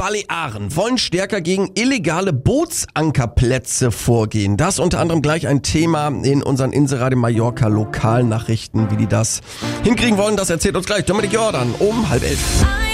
Balearen wollen stärker gegen illegale Bootsankerplätze vorgehen. Das unter anderem gleich ein Thema in unseren Inseradio Mallorca Lokalnachrichten. Wie die das hinkriegen wollen, das erzählt uns gleich Dominik Jordan um 10:30.